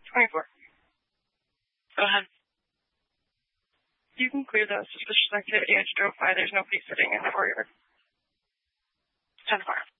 24. Go ahead. You can clear the suspicious activity. I just drove by. There's nobody sitting in the courtyard. 10-4.